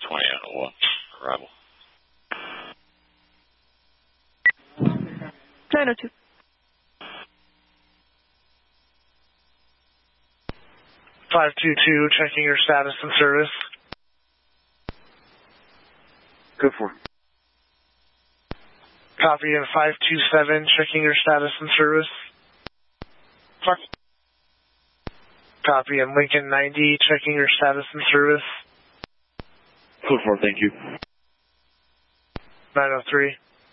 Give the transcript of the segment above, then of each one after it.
20 out of 1. Arrival. 902. 522, checking your status and service. Go for it. Copy in 527, checking your status and service. Fuck. Copy in Lincoln 90, checking your status and service. Go for it, thank you. 903.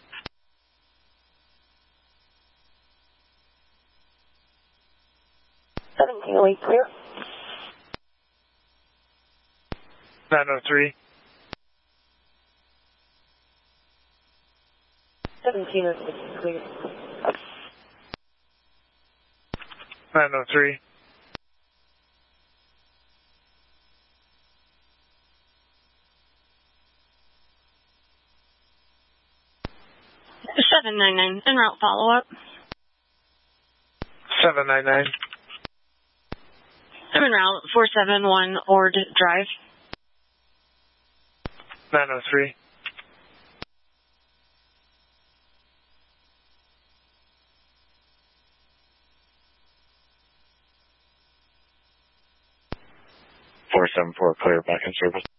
Clear. 903. 1706 clear. 903. 799, en route follow-up. 799. I'm en route, 471 Ord Drive. 903. 474, clear, back in service.